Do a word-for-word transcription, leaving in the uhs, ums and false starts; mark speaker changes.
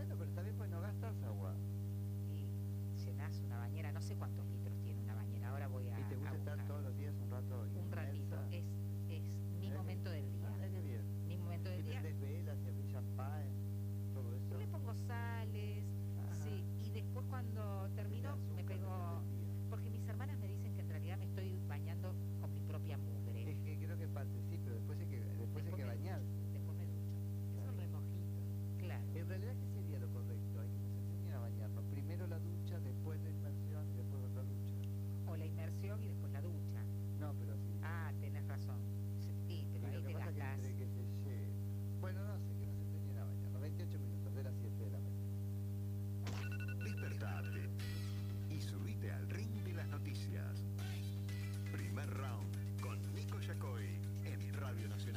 Speaker 1: Bueno, pero está bien, pues no gastas agua.
Speaker 2: Y llenás una bañera, no sé cuántos litros tiene una bañera, ahora voy a,
Speaker 1: ¿Y te
Speaker 2: a
Speaker 1: gusta estar
Speaker 2: buscar.
Speaker 1: todos los días un rato
Speaker 2: Un ratito,
Speaker 1: inmersa?
Speaker 2: es, es mi
Speaker 1: Mirá que
Speaker 2: momento del